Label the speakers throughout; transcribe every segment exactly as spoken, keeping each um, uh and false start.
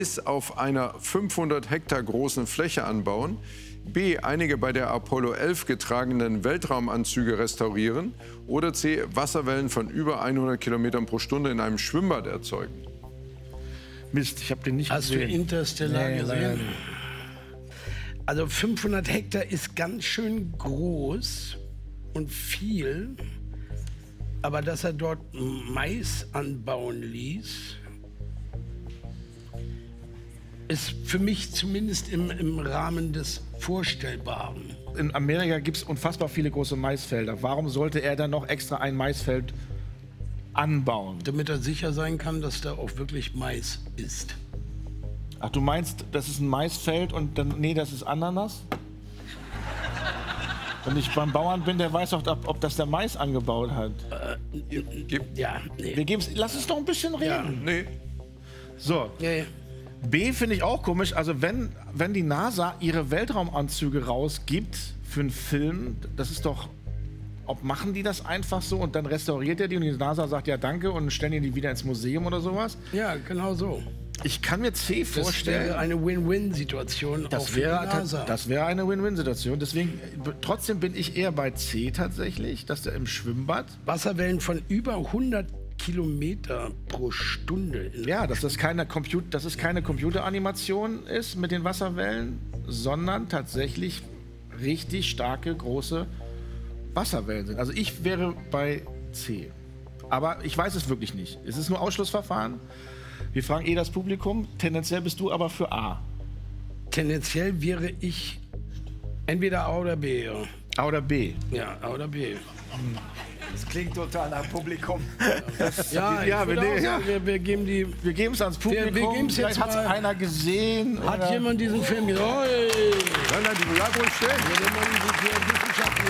Speaker 1: auf einer fünfhundert Hektar großen Fläche anbauen, B. einige bei der Apollo elf getragenen Weltraumanzüge restaurieren oder C. Wasserwellen von über hundert Kilometern pro Stunde in einem Schwimmbad erzeugen.
Speaker 2: Mist, ich habe den nicht
Speaker 3: Hast
Speaker 2: gesehen.
Speaker 3: Hast du Interstellar
Speaker 2: nee,
Speaker 3: gesehen? Also fünfhundert Hektar ist ganz schön groß und viel, aber dass er dort Mais anbauen ließ, ist für mich zumindest im, im Rahmen des Vorstellbaren.
Speaker 2: In Amerika gibt es unfassbar viele große Maisfelder. Warum sollte er dann noch extra ein Maisfeld anbauen?
Speaker 3: Damit er sicher sein kann, dass da auch wirklich Mais ist.
Speaker 2: Ach, du meinst, das ist ein Maisfeld und dann, nee, das ist Ananas? Wenn ich beim Bauern bin, der weiß doch, ob, ob das der Mais angebaut hat.
Speaker 3: Äh, ja, nee.
Speaker 2: Wir geben's, lass uns doch ein bisschen reden.
Speaker 3: Ja.
Speaker 1: Nee.
Speaker 2: So.
Speaker 3: Ja, ja.
Speaker 2: B finde ich auch komisch. Also wenn, wenn die NASA ihre Weltraumanzüge rausgibt für einen Film, das ist doch... Ob machen die das einfach so und dann restauriert er die und die NASA sagt ja danke und stellen die wieder ins Museum oder sowas?
Speaker 3: Ja, genau so.
Speaker 2: Ich kann mir C vorstellen...
Speaker 3: Das wäre eine Win-Win-Situation auch für die NASA.
Speaker 2: Das wäre eine Win-Win-Situation. Deswegen, trotzdem bin ich eher bei C tatsächlich, dass der im Schwimmbad...
Speaker 3: Wasserwellen von über hundert Kilometer pro Stunde.
Speaker 2: Ja, dass das keine, Compu dass es keine Computeranimation ist mit den Wasserwellen, sondern tatsächlich richtig starke, große Wasserwellen sind. Also ich wäre bei C. Aber ich weiß es wirklich nicht. Es ist nur Ausschlussverfahren. Wir fragen eh das Publikum. Tendenziell bist du aber für A.
Speaker 3: Tendenziell wäre ich entweder A oder B. Ja.
Speaker 2: A oder B?
Speaker 3: Ja, A oder B.
Speaker 4: Das klingt total nach Publikum.
Speaker 3: Das, ja,
Speaker 2: ja, wir,
Speaker 3: auch,
Speaker 2: ja.
Speaker 3: wir, wir geben die.
Speaker 2: Wir geben es ans Publikum.
Speaker 3: Wir, wir geben's
Speaker 2: Vielleicht
Speaker 3: jetzt
Speaker 2: hat es einer gesehen.
Speaker 3: Hat
Speaker 2: oder?
Speaker 3: jemand diesen Film gesehen? Oh,
Speaker 1: Nein, nein, die bleibt ruhig stehen.
Speaker 3: wenn man diese Wissenschaften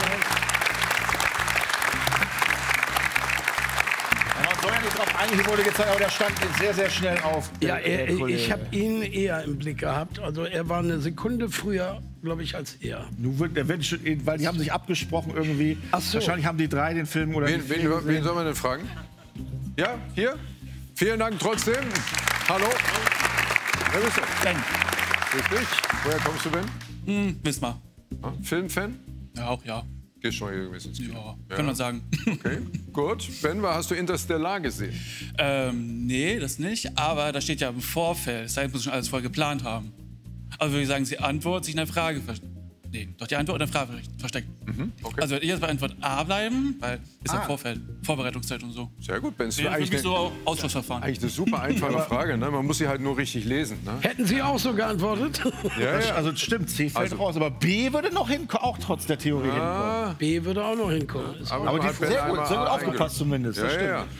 Speaker 2: Man soll ja nicht drauf eingehen, wurde gezeigt, aber der stand sehr, sehr schnell auf.
Speaker 3: Ja,
Speaker 2: der,
Speaker 3: er,
Speaker 2: der
Speaker 3: ich habe ihn eher im Blick gehabt. Also er war eine Sekunde früher, glaube ich, als er.
Speaker 2: Nun wird, der wird schon, weil die haben sich abgesprochen irgendwie.
Speaker 3: Ach so.
Speaker 2: Wahrscheinlich haben die drei den Film oder
Speaker 1: Wen, wen, wen soll man denn fragen? Ja, hier? Vielen Dank trotzdem. Hallo. Wer bist du?
Speaker 5: Ben.
Speaker 1: Richtig. Woher kommst du, Ben?
Speaker 5: Hm, Wismar.
Speaker 1: Ja, Filmfan?
Speaker 5: Ja, auch, ja.
Speaker 1: Gehst schon mal regelmäßig ins Kino.
Speaker 5: Ja,
Speaker 1: Ja.
Speaker 5: kann man sagen.
Speaker 1: Okay, gut. Ben, hast du Interstellar gesehen?
Speaker 5: ähm, nee, das nicht. Aber da steht ja im Vorfeld. Das heißt, muss schon alles voll geplant haben. Also würde ich sagen, die Antwort sich in der Frage versteckt. Nee, doch die Antwort in der Frage versteckt.
Speaker 1: Mhm, okay.
Speaker 5: Also würde ich jetzt bei Antwort A bleiben, weil ist
Speaker 2: Ah.
Speaker 5: ja Vorfeld, Vorbereitungszeit und so.
Speaker 1: Sehr gut, Ben. Das
Speaker 5: Wäre
Speaker 1: war
Speaker 5: für
Speaker 1: eigentlich,
Speaker 5: mich so
Speaker 1: eine,
Speaker 5: Ausschlussverfahren.
Speaker 1: eigentlich eine super einfache Frage. Ne? Man muss sie halt nur richtig lesen. Ne?
Speaker 3: Hätten Sie auch so geantwortet?
Speaker 1: Ja,
Speaker 2: Das,
Speaker 1: ja.
Speaker 2: also stimmt, C fällt
Speaker 1: Also-
Speaker 2: raus, aber B würde noch hinkommen, auch trotz der Theorie hinkommen.
Speaker 1: Ah,
Speaker 3: B würde auch noch hinkommen. Ist
Speaker 1: aber
Speaker 2: Aber
Speaker 1: nur
Speaker 2: die
Speaker 1: hat Ben
Speaker 2: sehr gut,
Speaker 1: einmal
Speaker 2: sehr gut
Speaker 1: A
Speaker 2: aufgepasst zumindest,
Speaker 1: Ja,
Speaker 2: das
Speaker 1: ja,
Speaker 2: stimmt.
Speaker 1: ja.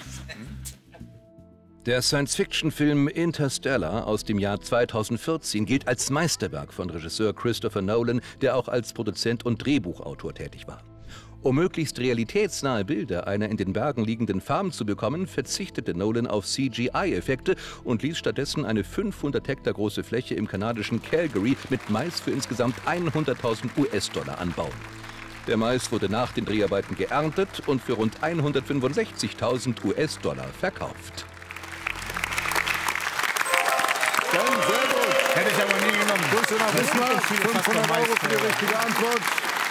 Speaker 6: Der Science-Fiction-Film Interstellar aus dem Jahr zweitausendvierzehn gilt als Meisterwerk von Regisseur Christopher Nolan, der auch als Produzent und Drehbuchautor tätig war. Um möglichst realitätsnahe Bilder einer in den Bergen liegenden Farm zu bekommen, verzichtete Nolan auf C G I-Effekte und ließ stattdessen eine fünfhundert Hektar große Fläche im kanadischen Calgary mit Mais für insgesamt hunderttausend U S-Dollar anbauen. Der Mais wurde nach den Dreharbeiten geerntet und für rund hundertfünfundsechzigtausend U S-Dollar verkauft.
Speaker 1: Ben, sehr gut.
Speaker 2: Hätte ich aber nie genommen.
Speaker 1: Grüße nach Wismar. fünfhundert Euro für die richtige Antwort.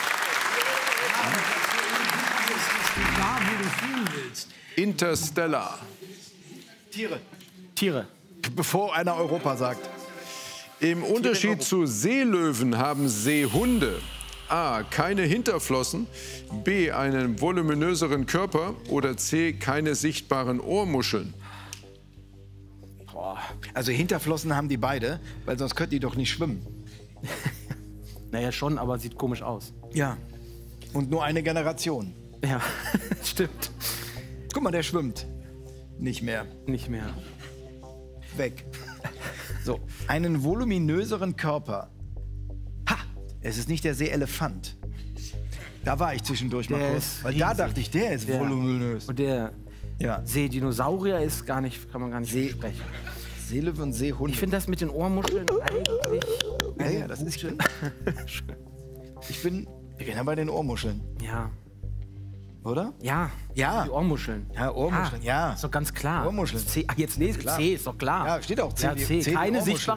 Speaker 3: da, wo du fühlen willst.
Speaker 1: Interstellar.
Speaker 4: Tiere.
Speaker 2: Tiere.
Speaker 4: Bevor einer Europa sagt.
Speaker 1: Im Unterschied zu Seelöwen haben Seehunde A. keine Hinterflossen, B. einen voluminöseren Körper oder C. keine sichtbaren Ohrmuscheln.
Speaker 4: Boah. Also Hinterflossen haben die beide, weil sonst könnten die doch nicht schwimmen.
Speaker 7: Naja, schon, aber sieht komisch aus.
Speaker 4: Ja. Und nur eine Generation.
Speaker 7: Ja, stimmt.
Speaker 4: Guck mal, der schwimmt. Nicht mehr.
Speaker 7: Nicht mehr.
Speaker 4: Weg. So, einen voluminöseren Körper. Ha! Es ist nicht der Seeelefant. Da war ich zwischendurch mal
Speaker 7: Der
Speaker 4: kurz.
Speaker 7: ist
Speaker 4: Weil da
Speaker 7: riesig.
Speaker 4: dachte ich, der ist
Speaker 7: Der-
Speaker 4: voluminös.
Speaker 7: Und der
Speaker 4: Ja.
Speaker 7: Seedinosaurier ist gar nicht, kann man gar nicht
Speaker 4: See-
Speaker 7: sprechen.
Speaker 4: Seelöwe und Seehunde.
Speaker 7: Ich finde das mit den Ohrmuscheln eigentlich.
Speaker 4: ja, ja, das ist schön. Ich bin, wir gehen ja bei den Ohrmuscheln,
Speaker 7: Ja.
Speaker 4: oder?
Speaker 7: Ja.
Speaker 4: Ja.
Speaker 7: Die Ohrmuscheln.
Speaker 4: Ja, Ohrmuscheln, ja.
Speaker 7: Ist doch ganz klar.
Speaker 4: Ohrmuscheln.
Speaker 7: C, ach, jetzt lese ich
Speaker 4: Klar.
Speaker 7: C, ist doch klar.
Speaker 4: Ja, steht auch C,
Speaker 7: Ja,
Speaker 4: die-
Speaker 7: C.
Speaker 4: C, die
Speaker 7: Keine
Speaker 4: Ohrmuscheln.
Speaker 7: sichtbaren